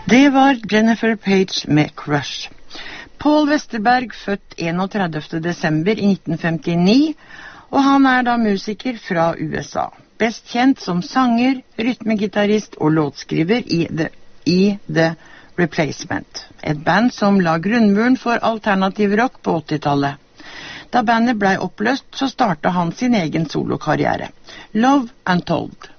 Det var Jennifer Page med Crush. Paul Westerberg, født 31. desember i 1959, og han da musiker fra USA. Best kjent som sanger, rytmegitarrist og låtskriver i The Replacement. Et band som la grunnmuren for alternativ rock på 80-tallet. Da bandet ble oppløst, så startet han sin egen solokarriere. Love Untold.